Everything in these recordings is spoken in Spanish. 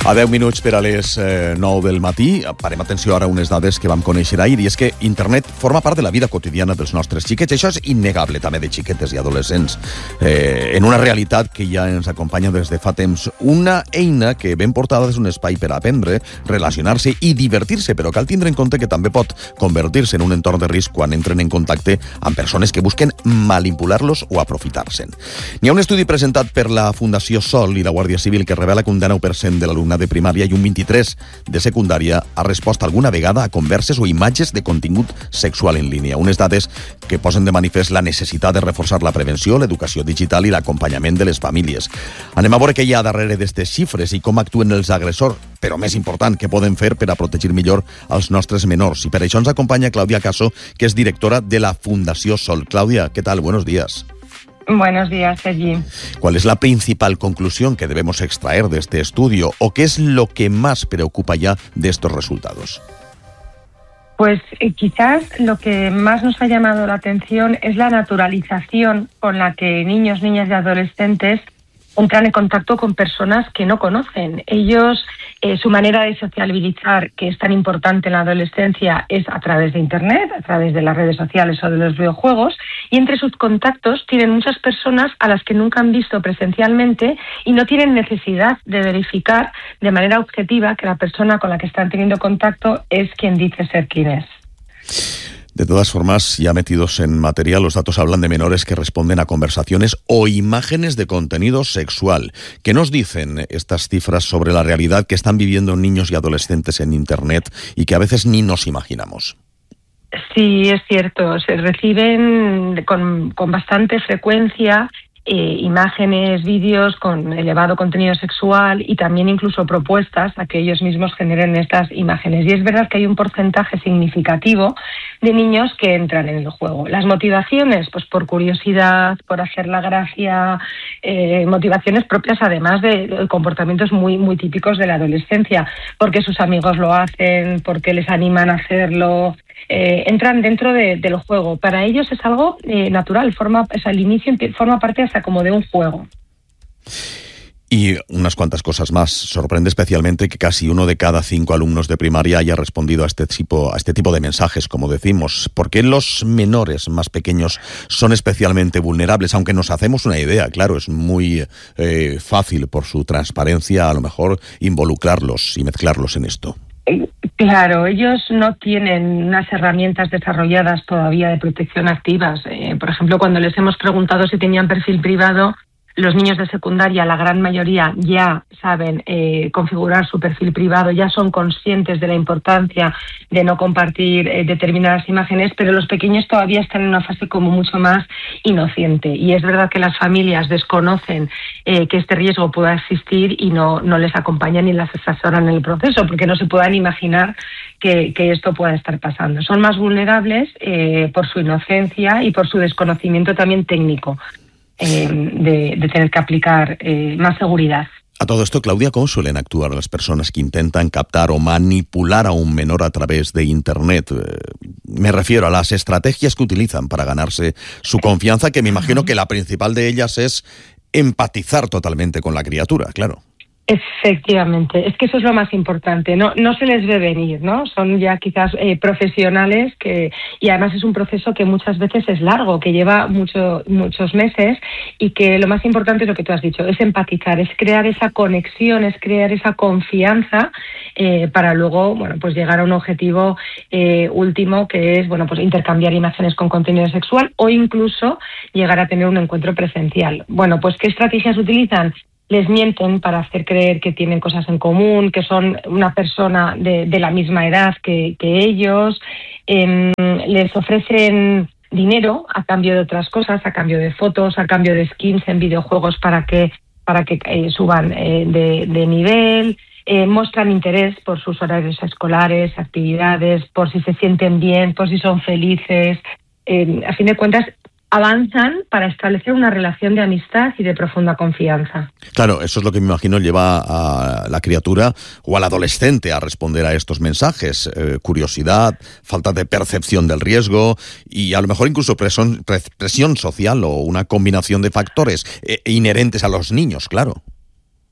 A 10 minuts per a les 9 del matí. Parem atenció ara a unes dades que vam conèixer ahir, i és que internet forma part de la vida quotidiana dels nostres xiquets. Això és innegable, també, de xiquetes i adolescents, en una realitat que ja ens acompanya des de fa temps. Una eina que ben portada és un espai per aprendre, relacionar-se i divertir-se, però cal tindre en compte que també pot convertir-se en un entorn de risc quan entren en contacte amb persones que busquen manipular-los o aprofitar-se'n. N'hi ha un estudi presentat per la Fundació Sol i la Guàrdia Civil que revela que un 19% de l'alumnat de primària i un 23% de secundària ha respost alguna vegada a converses o imatges de contingut sexual en línia. Unes dades que posen de manifest la necessitat de reforçar la prevenció, l'educació digital i l'acompanyament de les famílies. Anem a veure què hi ha darrere d'aquestes xifres i com actuen els agressors, però més important, què poden fer per a protegir millor els nostres menors. I per això ens acompanya Clàudia Caso, que és directora de la Fundació Sol. Clàudia, ¿qué tal? Buenos días. Buenos días, Sergi. ¿Cuál es la principal conclusión que debemos extraer de este estudio o qué es lo que más preocupa ya de estos resultados? Pues quizás lo que más nos ha llamado la atención es la naturalización con la que niños, niñas y adolescentes entran en contacto con personas que no conocen. Ellos, su manera de sociabilizar, que es tan importante en la adolescencia, es a través de Internet, a través de las redes sociales o de los videojuegos, y entre sus contactos tienen muchas personas a las que nunca han visto presencialmente y no tienen necesidad de verificar de manera objetiva que la persona con la que están teniendo contacto es quien dice ser quien es. De todas formas, ya metidos en materia, los datos hablan de menores que responden a conversaciones o imágenes de contenido sexual. ¿Qué nos dicen estas cifras sobre la realidad que están viviendo niños y adolescentes en Internet y que a veces ni nos imaginamos? Sí, es cierto. Se reciben con bastante frecuencia imágenes, vídeos con elevado contenido sexual y también incluso propuestas a que ellos mismos generen estas imágenes. Y es verdad que hay un porcentaje significativo de niños que entran en el juego. Las motivaciones, pues por curiosidad, por hacer la gracia, motivaciones propias además de comportamientos muy, muy típicos de la adolescencia, porque sus amigos lo hacen, porque les animan a hacerlo. Entran dentro del juego. Para ellos es algo natural, al inicio forma parte hasta como de un juego. Y unas cuantas cosas más. Sorprende especialmente que casi 1 de cada 5 alumnos de primaria haya respondido a este tipo de mensajes, como decimos. ¿Por qué los menores más pequeños son especialmente vulnerables? Aunque nos hacemos una idea, claro, es muy fácil por su transparencia a lo mejor involucrarlos y mezclarlos en esto. Claro, ellos no tienen unas herramientas desarrolladas todavía de protección activas. Por ejemplo, cuando les hemos preguntado si tenían perfil privado, los niños de secundaria, la gran mayoría, ya saben configurar su perfil privado, ya son conscientes de la importancia de no compartir determinadas imágenes, pero los pequeños todavía están en una fase como mucho más inocente. Y es verdad que las familias desconocen que este riesgo pueda existir y no les acompañan ni las asesoran en el proceso, porque no se puedan imaginar que esto pueda estar pasando. Son más vulnerables por su inocencia y por su desconocimiento también técnico. De tener que aplicar más seguridad. A todo esto, Clàudia, ¿cómo suelen actuar las personas que intentan captar o manipular a un menor a través de Internet? Me refiero a las estrategias que utilizan para ganarse su confianza, que me imagino que la principal de ellas es empatizar totalmente con la criatura, claro. Efectivamente, es que eso es lo más importante, no se les ve venir, ¿no? Son ya quizás profesionales y además es un proceso que muchas veces es largo, que lleva muchos meses y que lo más importante es lo que tú has dicho, es empatizar, es crear esa conexión, es crear esa confianza para luego, bueno, pues llegar a un objetivo último que es, bueno, pues intercambiar imágenes con contenido sexual o incluso llegar a tener un encuentro presencial. Bueno, pues ¿qué estrategias utilizan? Les mienten para hacer creer que tienen cosas en común, que son una persona de la misma edad que ellos. Les ofrecen dinero a cambio de otras cosas, a cambio de fotos, a cambio de skins en videojuegos para que suban de nivel. Muestran interés por sus horarios escolares, actividades, por si se sienten bien, por si son felices. A fin de cuentas, avanzan para establecer una relación de amistad y de profunda confianza. Claro, eso es lo que me imagino lleva a la criatura o al adolescente a responder a estos mensajes. Curiosidad, falta de percepción del riesgo y a lo mejor incluso presión social o una combinación de factores inherentes a los niños, claro.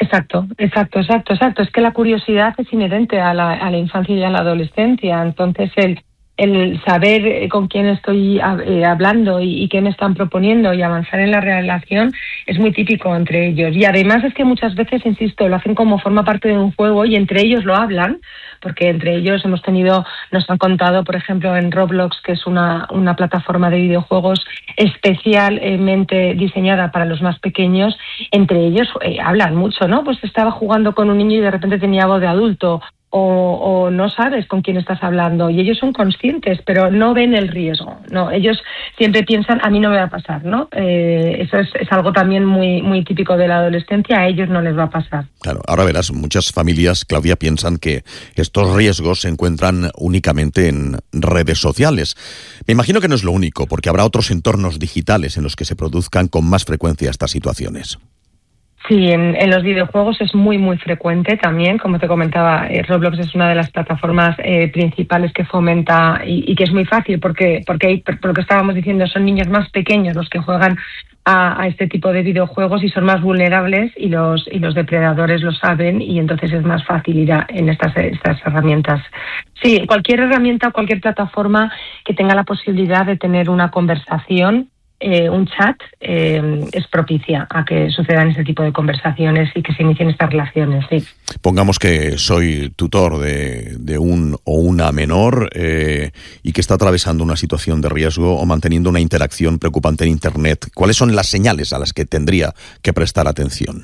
Exacto. Es que la curiosidad es inherente a la infancia y a la adolescencia. Entonces, el saber con quién estoy hablando y qué me están proponiendo y avanzar en la relación es muy típico entre ellos. Y además es que muchas veces, insisto, lo hacen como forma parte de un juego y entre ellos lo hablan, porque entre ellos nos han contado, por ejemplo, en Roblox, que es una plataforma de videojuegos especialmente diseñada para los más pequeños, entre ellos hablan mucho, ¿no? Pues estaba jugando con un niño y de repente tenía voz de adulto, o no sabes con quién estás hablando, y ellos son conscientes, pero no ven el riesgo. No, ellos siempre piensan, a mí no me va a pasar, ¿no? Eso es algo también muy, muy típico de la adolescencia, a ellos no les va a pasar. Claro, ahora verás, muchas familias, Claudia, piensan que estos riesgos se encuentran únicamente en redes sociales. Me imagino que no es lo único, porque habrá otros entornos digitales en los que se produzcan con más frecuencia estas situaciones. Sí, en los videojuegos es muy, muy frecuente también. Como te comentaba, Roblox es una de las plataformas principales que fomenta y que es muy fácil porque por lo que estábamos diciendo, son niños más pequeños los que juegan a este tipo de videojuegos y son más vulnerables y los depredadores lo saben y entonces es más fácil ir en estas herramientas. Sí, cualquier herramienta, cualquier plataforma que tenga la posibilidad de tener una conversación, un chat, es propicia a que sucedan este tipo de conversaciones y que se inicien estas relaciones, sí. Pongamos que soy tutor de un o una menor y que está atravesando una situación de riesgo o manteniendo una interacción preocupante en Internet. ¿Cuáles son las señales a las que tendría que prestar atención?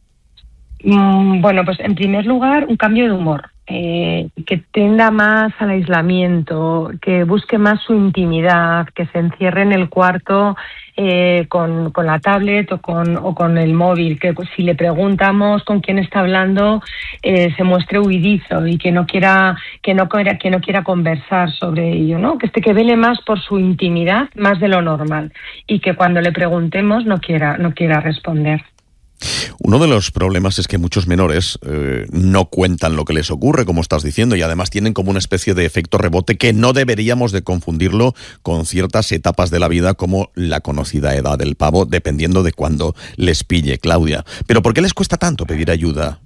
Bueno, pues en primer lugar, un cambio de humor. Que tenda más al aislamiento, que busque más su intimidad, que se encierre en el cuarto con la tablet o con el móvil, que si le preguntamos con quién está hablando se muestre huidizo y que no quiera conversar sobre ello, ¿no? Que vele más por su intimidad, más de lo normal, y que cuando le preguntemos no quiera responder. Uno de los problemas es que muchos menores no cuentan lo que les ocurre, como estás diciendo, y además tienen como una especie de efecto rebote que no deberíamos de confundirlo con ciertas etapas de la vida como la conocida edad del pavo, dependiendo de cuándo les pille, Claudia. ¿Pero por qué les cuesta tanto pedir ayuda?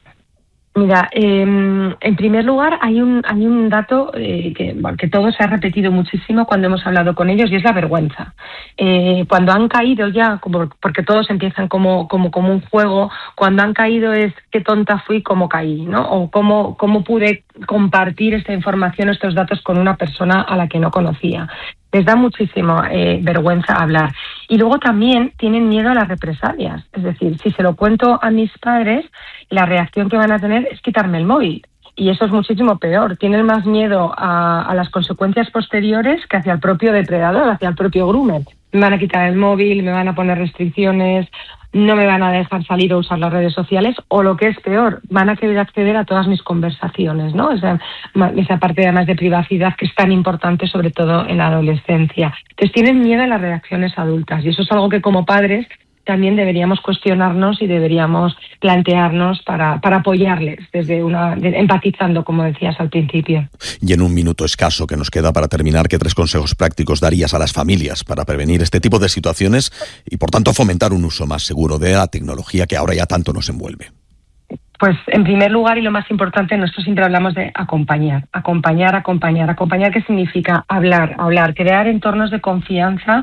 Mira, en primer lugar hay un dato que todo se ha repetido muchísimo cuando hemos hablado con ellos y es la vergüenza. Cuando han caído ya, porque todos empiezan como un juego, cuando han caído es qué tonta fui, cómo caí, ¿no? O cómo pude compartir esta información, estos datos con una persona a la que no conocía. Les da muchísima vergüenza hablar. Y luego también tienen miedo a las represalias. Es decir, si se lo cuento a mis padres, la reacción que van a tener es quitarme el móvil. Y eso es muchísimo peor. Tienen más miedo a las consecuencias posteriores que hacia el propio depredador, hacia el propio groomer. Me van a quitar el móvil, me van a poner restricciones, no me van a dejar salir o usar las redes sociales, o lo que es peor, van a querer acceder a todas mis conversaciones, ¿no? Esa parte además de privacidad que es tan importante, sobre todo en la adolescencia. Entonces tienen miedo a las reacciones adultas y eso es algo que como padres también deberíamos cuestionarnos y deberíamos plantearnos para apoyarles empatizando, como decías al principio. Y en un minuto escaso que nos queda para terminar, ¿qué 3 consejos prácticos darías a las familias para prevenir este tipo de situaciones y, por tanto, fomentar un uso más seguro de la tecnología que ahora ya tanto nos envuelve? Pues en primer lugar y lo más importante, nosotros siempre hablamos de acompañar. ¿Acompañar qué significa? Hablar, crear entornos de confianza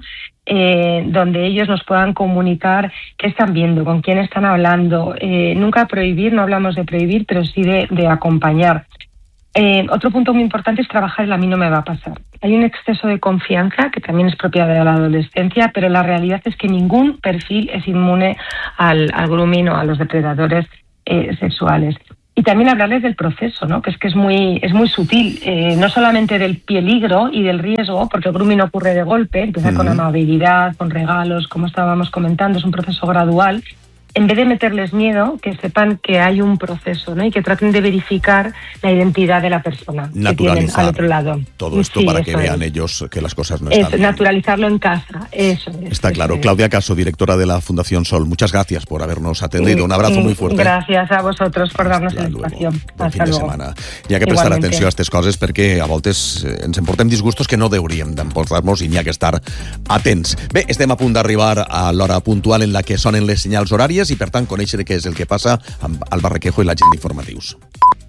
donde ellos nos puedan comunicar qué están viendo, con quién están hablando. Nunca prohibir, no hablamos de prohibir, pero sí de acompañar. Otro punto muy importante es trabajar el a mí no me va a pasar. Hay un exceso de confianza que también es propia de la adolescencia, pero la realidad es que ningún perfil es inmune al grooming o a los depredadores sexuales. Y también hablarles del proceso, ¿no? Que es muy sutil, no solamente del peligro y del riesgo, porque el grooming ocurre de golpe, empieza con amabilidad, con regalos, como estábamos comentando, es un proceso gradual. En vez de meterles miedo, que sepan que hay un proceso, ¿no? Y que traten de verificar la identidad de la persona que tienen al otro lado. Todo esto para que vean ellos que las cosas no están bien. Naturalizarlo en casa, eso es. Está claro. Claudia Caso, directora de la Fundación Sol, muchas gracias por habernos atendido. Un abrazo muy fuerte. Gràcies a vosaltres per darnos la informació. Bon fin de setmana. Hi ha que prestar atenció a aquestes coses perquè a voltes ens emportem disgustos que no hauríem d'emportar-nos i n'hi ha que estar atents. Bé, estem a punt d'arribar a l'hora puntual en la que sonen les senyals horàries i, per tant, conèixer què és el que passa amb Alba Requejo i l'agenda informatius.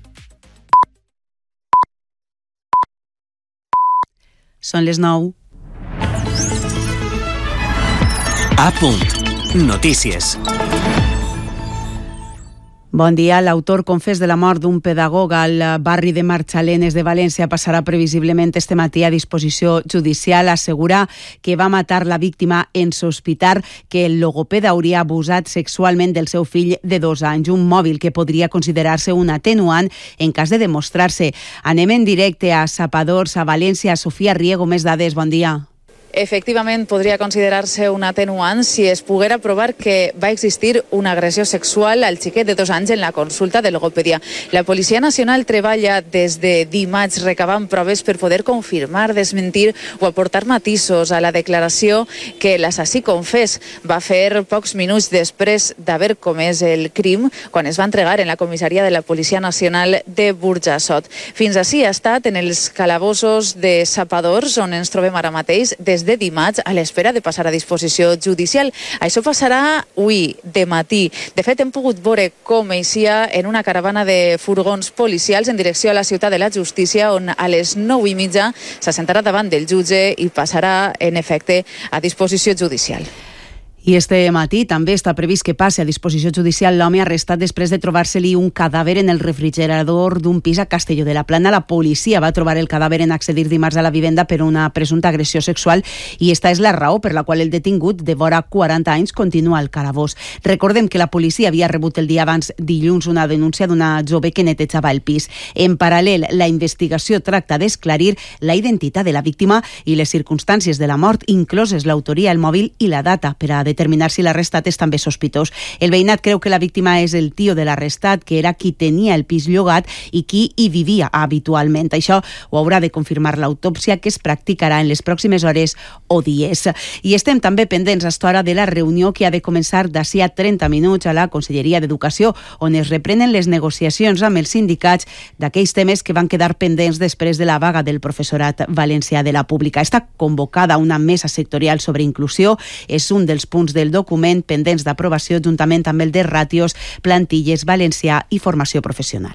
Són les 9. A punt. Notícies. Bon dia. L'autor confés de la mort d'un pedagog al barri de Marchalenes de València passarà previsiblement este matí a disposició judicial. Assegura que va matar la víctima en sospitar que el logopeda hauria abusat sexualment del seu fill de 2 anys, un mòbil que podria considerar-se un atenuant en cas de demostrar-se. Anem en directe a Sapadors, a València. Sofia Riego, més dades. Bon dia. Efectivament, podria considerar-se un atenuant si es poguera provar que va existir una agressió sexual al xiquet de 2 anys en la consulta de logopedia. La Policia Nacional treballa des de dimarts recabant proves per poder confirmar, desmentir o aportar matisos a la declaració que l'assassí confés va fer pocs minuts després d'haver comès el crim quan es va entregar en la comissaria de la Policia Nacional de Burjassot. Fins així ha estat en els calabossos de Sapadors, on ens trobem ara mateix, des de dimarts a l'espera de passar a disposició judicial. Això passarà avui, de matí. De fet, hem pogut veure com eixia en una caravana de furgons policials en direcció a la ciutat de la Justícia, on a les 9:30 s'assentarà davant del jutge i passarà, en efecte, a disposició judicial. I este matí també està previst que passi a disposició judicial l'home arrestat després de trobar-se-li un cadàver en el refrigerador d'un pis a Castelló de la Plana. La policia va trobar el cadàver en accedir dimarts a la vivenda per una presumpta agressió sexual i esta és la raó per la qual el detingut, de vora 40 anys, continua al calabós. Recordem que la policia havia rebut el dia abans, dilluns, una denúncia d'una jove que netejava el pis. En paral·lel, la investigació tracta d'esclarir la identitat de la víctima i les circumstàncies de la mort, incloses l'autoria, el mòbil i la data, per a determinar si l'arrestat és també sospitós. El veïnat creu que la víctima és el tio de l'arrestat, que era qui tenia el pis llogat i qui hi vivia habitualment. Això ho haurà de confirmar l'autòpsia, que es practicarà en les pròximes hores o dies. I estem també pendents a esta hora de la reunió que ha de començar d'ací a 30 minuts a la Conselleria d'Educació, on es reprenen les negociacions amb els sindicats d'aquells temes que van quedar pendents després de la vaga del professorat valencià de la pública. Està convocada una mesa sectorial sobre inclusió. És un dels punts del document pendents d'aprovació juntament amb el de ràtios, plantilles, valencià i formació professional.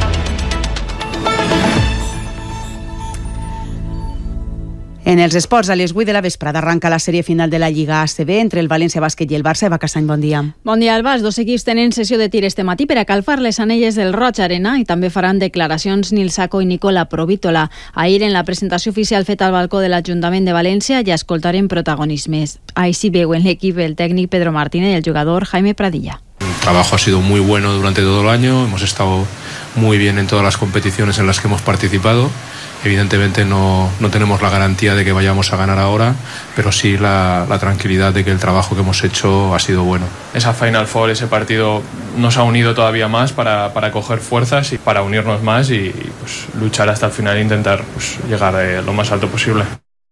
En els esports, a les 8 de la vesprada arranca la sèrie final de la Lliga ACB entre el València Bàsquet i el Barça. Eva Cassany, bon dia. Bon dia, Albas. Dos equips tenen sessió de tir este matí per a calfar les anelles del Roig Arena i també faran declaracions Nil Saco i Nicola Provítola. Ahir, en la presentació oficial feta al balcó de l'Ajuntament de València, ja escoltaren protagonismes. Així veuen l'equip el tècnic Pedro Martínez y el jugador Jaime Pradilla. El trabajo ha sido muy bueno durante todo el año, hemos estado muy bien en todas las competiciones en las que hemos participado. Evidentemente no tenemos la garantía de que vayamos a ganar ahora, pero sí la tranquilidad de que el trabajo que hemos hecho ha sido bueno. Esa Final Four, ese partido nos ha unido todavía más para coger fuerzas y para unirnos más y pues, luchar hasta el final e intentar pues, llegar lo más alto posible.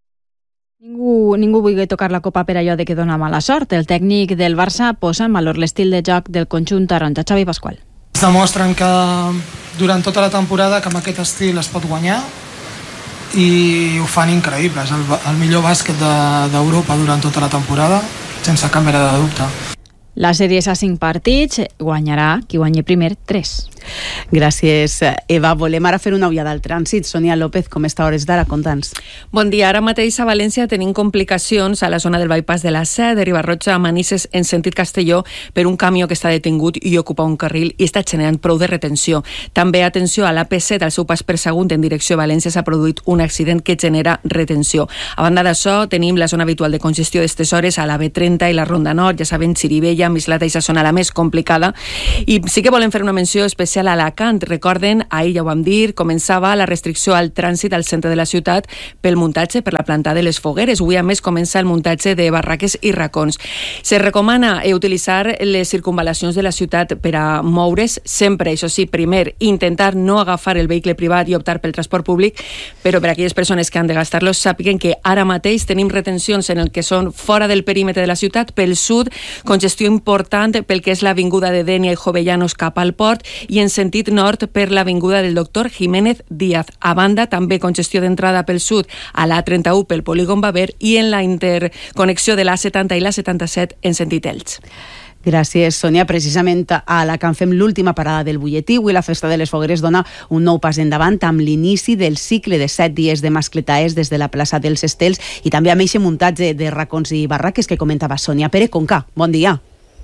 Ningú vulgui tocar la copa per allò de que dona mala sort. El tècnic del Barça posa en valor l'estil de joc del conjunt taronja. Xavi Pasqual. Es demostren que durant tota la temporada que amb aquest estil es pot guanyar i ho fan increïbles. El millor bàsquet d'Europa durant tota la temporada, sense cap mena de dubte. La sèrie és a 5 partits, guanyarà qui guanyi primer 3. Gràcies, Eva. Volem ara fer una ullada al trànsit. Sonia López, com està a hores d'ara? Conta'ns. Bon dia. Ara mateix a València tenim complicacions a la zona del bypass de la C, de Ribarroja a Manises en sentit Castelló, per un camió que està detingut i ocupa un carril i està generant prou de retenció. També, atenció, a l'AP7, al seu pas per Sagunt en direcció a València, s'ha produït un accident que genera retenció. A banda d'això, tenim la zona habitual de congestió d'estes hores a la B30 i la Ronda Nord, ja saben, Xirivella, Mislata i Sassona, la més complicada. I sí que volem fer una menció especial a Alacant. Recorden, ahir ja ho vam dir, començava la restricció al trànsit al centre de la ciutat pel muntatge, per la planta de les fogueres. Avui, a més, comença el muntatge de barraques i racons. Se recomana utilitzar les circunvalacions de la ciutat per a moure's sempre, això sí, primer, intentar no agafar el vehicle privat i optar pel transport públic, però per a aquelles persones que han de gastar-los sàpiguen que ara mateix tenim retencions en el que són fora del perímetre de la ciutat, pel sud, congestió important pel que és l'avinguda de Dénia i Jovellanos cap al port i en sentit nord per l'avinguda del doctor Jiménez Díaz. A banda, també congestió d'entrada pel sud a l'A31 pel polígon Baber i en la interconnexió de l'A70 i l'A77 en sentit Elx. Gràcies, Sònia. Precisament a la que fem l'última parada del butlletí, avui la Festa de les Fogueres dona un nou pas endavant amb l'inici del cicle de 7 dies de mascletaes des de la plaça dels Estels i també amb aquest muntatge de racons i barraques que comentava Sònia. Pere Conca, bon dia.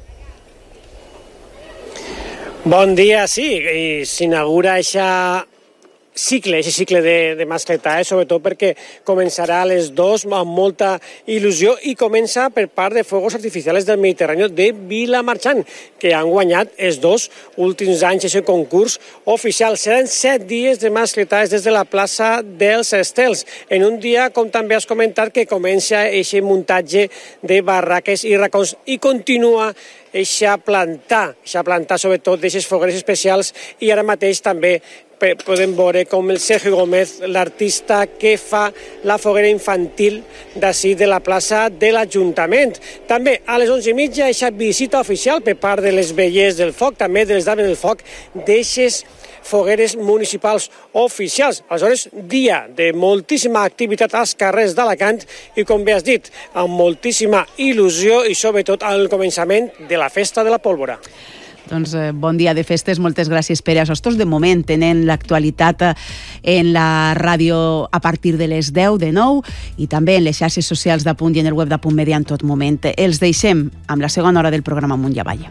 Bon dia, sí, i s'inaugura aquest cicle de mascletaes, sobretot perquè començarà a les 2 amb molta il·lusió i comença per part de Fuegos Artificiales del Mediterrani de Vilamarxant, que han guanyat els 2 últims anys aquest concurs oficial. Seran 7 dies de mascletaes des de la plaça dels Estels, en un dia, com també has comentat, que comença aquest muntatge de barraques i racons i continua eixa plantar sobretot d'aquestes fogueres especials, i ara mateix també podem veure com el Sergio Gómez, l'artista que fa la foguera infantil d'ací de la plaça de l'Ajuntament. També a les 11:30 aquesta visita oficial per part de les vellers del foc, també de les dames del foc, d'aquestes fogueres municipals oficials. Aleshores, dia de moltíssima activitat als carrers d'Alacant i, com bé has dit, amb moltíssima il·lusió i sobretot al començament de la Festa de la Pólvora. Doncs bon dia de festes, moltes gràcies, Pere Asostos. De moment tenen l'actualitat en la ràdio a partir de les 10 de 9 i també en les xarxes socials d'Apunt i en el web d'Apunt Media en tot moment. Els deixem amb la segona hora del programa Amunt i Avall.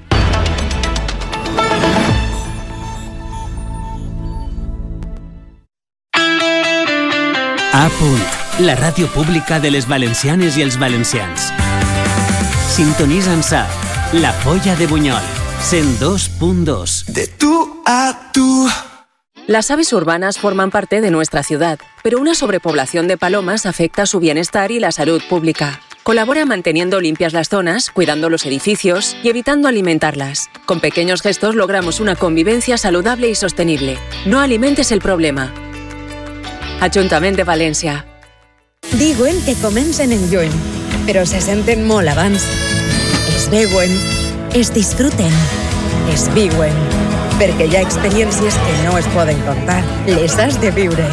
A Punt, la ràdio pública de les valencianes i els valencians. Sintonitza'ns a La Polla de Bunyol, 102.2. De tú a tú. Las aves urbanas forman parte de nuestra ciudad, pero una sobrepoblación de palomas afecta su bienestar y la salud pública. Colabora manteniendo limpias las zonas, cuidando los edificios y evitando alimentarlas. Con pequeños gestos logramos una convivencia saludable y sostenible. No alimentes el problema. Ajuntament de València. Diuen que comencen en lluny, però se senten molt abans. Es veuen, es disfruten, es viuen, perquè hi ha experiències que no es poden contar, les has de viure.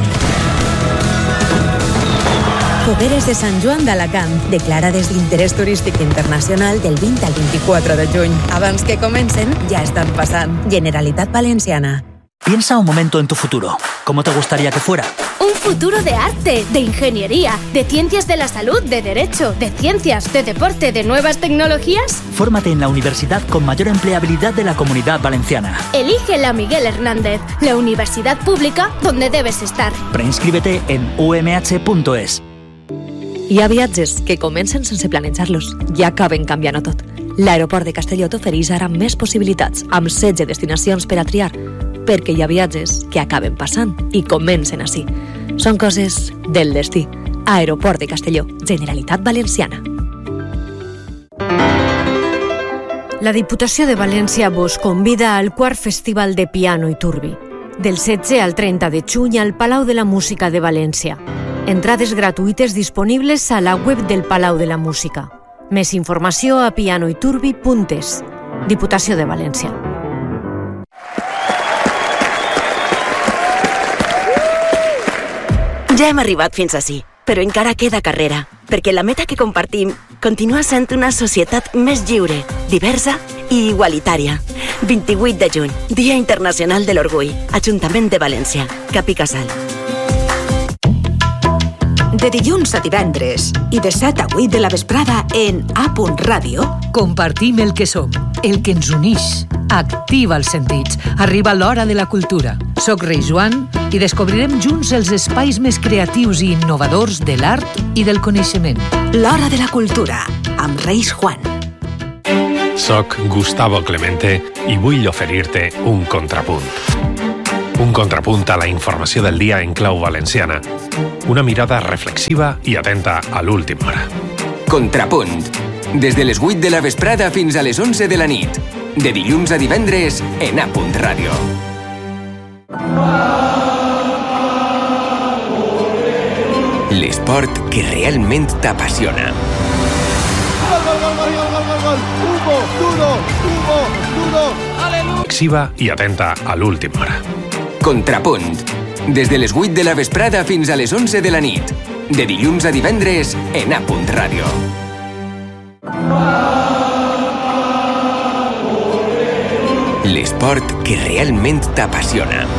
Fogueres de Sant Joan d'Alacant, declarades d'interès turístic internacional del 20 al 24 de juny. Abans que comencen, ja estan passant. Generalitat Valenciana. Piensa un momento en tu futuro. ¿Cómo te gustaría que fuera? Un futuro de arte, de ingeniería, de ciencias de la salud, de derecho, de ciencias, de deporte, de nuevas tecnologías. Fórmate en la universidad con mayor empleabilidad de la Comunidad Valenciana. Elige la Miguel Hernández, la universidad pública donde debes estar. Preinscríbete en umh.es. Hi ha viatges que comencen sense planejar-los i acaben canviant-ho tot. L'aeroport de Castelló t'ofereix ara més possibilitats, amb 16 destinacions per a triar, perquè hi ha viatges que acaben passant i comencen així. Són coses del destí. Aeroport de Castelló, Generalitat Valenciana. La Diputació de València vos convida al quart Festival de Piano i Turbi, del 16 al 30 de juny al Palau de la Música de València. Entrades gratuïtes disponibles a la web del Palau de la Música. Més informació a pianoiturbi.es. Diputació de València. Ja hem arribat fins ací, però encara queda carrera, perquè la meta que compartim continua sent una societat més lliure, diversa i igualitària. 28 de juny, Dia Internacional de l'Orgull, Ajuntament de València, Cap i Casal. De dilluns a divendres i de 7 a 8 de la vesprada en A.Radio compartim el que som, el que ens unix. Activa els sentits. Arriba l'hora de la cultura. Soc Rei Joan i descobrirem junts els espais més creatius i innovadors de l'art i del coneixement. L'hora de la cultura, amb Reis Juan. Soc Gustavo Clemente i vull oferir-te un contrapunt. Un contrapunt a la informació del dia en clau valenciana. Una mirada reflexiva i atenta a l'última hora. Contrapunt. Des de les 8 de la vesprada fins a les 11 de la nit. De dilluns a divendres en A.Radio. L'esport que realment t'apassiona. Reflexiva i atenta a l'última hora. Contrapunt. Des de les 8 de la vesprada fins a les 11 de la nit. De dilluns a divendres en A.Radio. l'esport que realment t'apassiona.